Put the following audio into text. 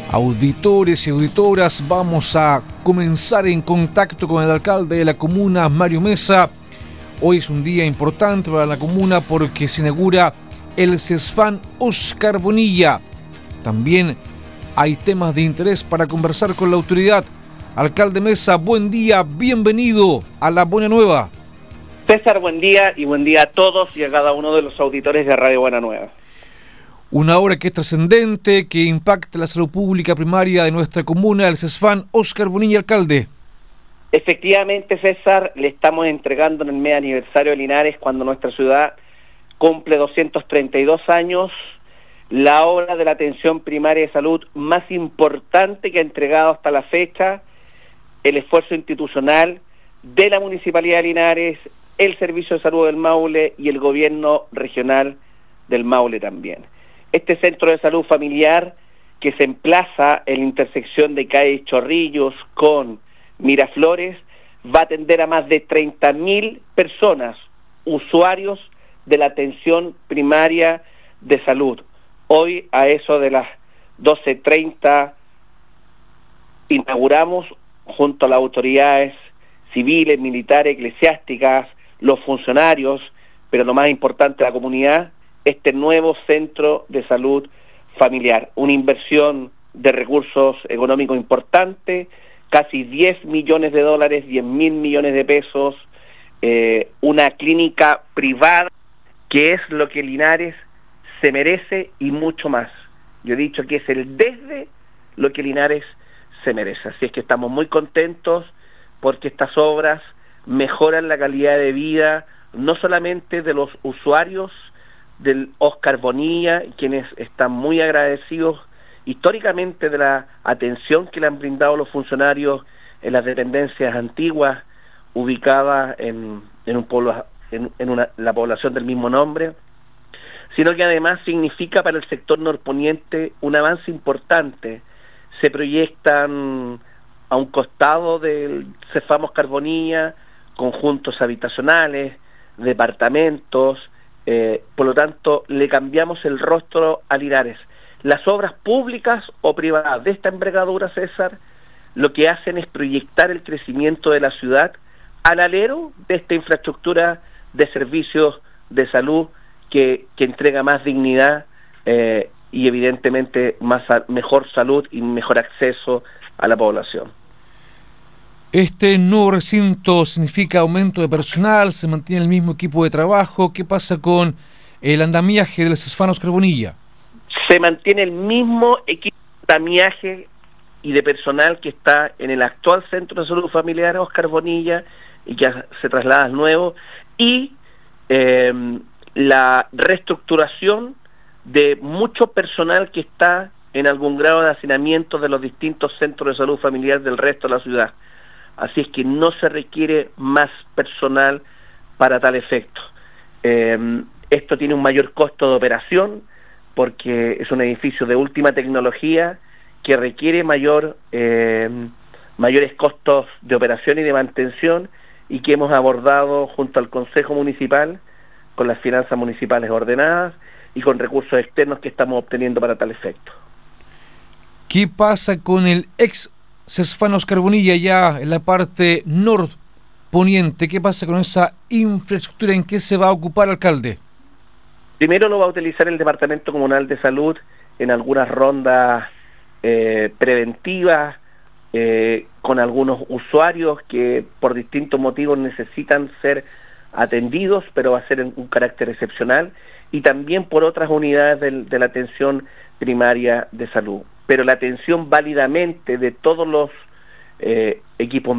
Auditores y auditoras, vamos a comenzar en contacto con el alcalde de la comuna, Mario Mesa. Hoy es un día importante para la comuna porque se inaugura el CESFAM Oscar Bonilla. También hay temas de interés para conversar con la autoridad. Alcalde Mesa, buen día, bienvenido a La Buena Nueva. César, buen día y buen día a todos y a cada uno de los auditores de Radio Buena Nueva. Una obra que es trascendente, que impacta la salud pública primaria de nuestra comuna, el CESFAM Oscar Bonilla, alcalde. Efectivamente, César, le estamos entregando en el mes aniversario de Linares, cuando nuestra ciudad cumple 232 años, la obra de la atención primaria de salud más importante que ha entregado hasta la fecha el esfuerzo institucional de la Municipalidad de Linares, el Servicio de Salud del Maule y el Gobierno Regional del Maule también. Este centro de salud familiar, que se emplaza en la intersección de calle Chorrillos con Miraflores, va a atender a más de 30.000 personas, usuarios de la atención primaria de salud. Hoy, a eso de las 12:30, inauguramos junto a las autoridades civiles, militares, eclesiásticas, los funcionarios, pero lo más importante, la comunidad, este nuevo centro de salud familiar. Una inversión de recursos económicos importante, casi 10 millones de dólares, 10.000 millones de pesos, una clínica privada, que es lo que Linares se merece y mucho más. Yo he dicho que es el desde lo que Linares se merece. Así es que estamos muy contentos porque estas obras mejoran la calidad de vida, no solamente de los usuarios del Oscar Bonilla, quienes están muy agradecidos históricamente de la atención que le han brindado los funcionarios en las dependencias antiguas ubicadas en la población del mismo nombre, sino que además significa para el sector norponiente un avance importante. Se proyectan a un costado del CESFAM Oscar Bonilla conjuntos habitacionales, departamentos. Por lo tanto, le cambiamos el rostro a Linares. Las obras públicas o privadas de esta envergadura, César, lo que hacen es proyectar el crecimiento de la ciudad al alero de esta infraestructura de servicios de salud que entrega más dignidad y evidentemente mejor salud y mejor acceso a la población. Este nuevo recinto significa aumento de personal, se mantiene el mismo equipo de trabajo. ¿Qué pasa con el andamiaje del CESFAM Oscar Bonilla? Se mantiene el mismo equipo de andamiaje y de personal que está en el actual Centro de Salud Familiar Oscar Bonilla y que se traslada al nuevo, y la reestructuración de mucho personal que está en algún grado de hacinamiento de los distintos centros de salud familiar del resto de la ciudad. Así es que no se requiere más personal para tal efecto. Esto tiene un mayor costo de operación porque es un edificio de última tecnología que requiere mayores costos de operación y de mantención, y que hemos abordado junto al Consejo Municipal, con las finanzas municipales ordenadas y con recursos externos que estamos obteniendo para tal efecto. ¿Qué pasa con el ex CESFAM Oscar Bonilla ya en la parte norponiente? ¿Qué pasa con esa infraestructura? ¿En qué se va a ocupar, alcalde? Primero lo va a utilizar el Departamento Comunal de Salud en algunas rondas preventivas con algunos usuarios que por distintos motivos necesitan ser atendidos, pero va a ser en un carácter excepcional, y también por otras unidades de la atención primaria de salud. Pero la atención válidamente de todos los equipos